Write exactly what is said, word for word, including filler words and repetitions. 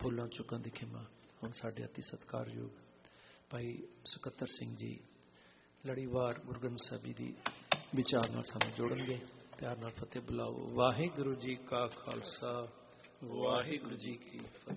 ਭੁੱਲਾਂ ਚੁੱਕਣ ਦੀ ਖਿਮਾ। ਹੁਣ ਸਾਡੇ ਅਤੀ ਸਤਿਕਾਰਯੋਗ ਭਾਈ ਸੁਕੱਤਰ ਸਿੰਘ ਜੀ ਲੜੀਵਾਰ ਗੁਰੂ ਗ੍ਰੰਥ ਸਾਹਿਬ ਜੀ ਦੀ ਵਿਚਾਰ ਨਾਲ ਸਾਨੂੰ ਜੋੜਨਗੇ। ਪਿਆਰ ਨਾਲ ਫਤਿਹ ਬੁਲਾਓ। ਵਾਹਿਗੁਰੂ ਜੀ ਕਾ ਖਾਲਸਾ, ਵਾਹਿਗੁਰੂ ਜੀ ਕੀ ਫਤਿਹ।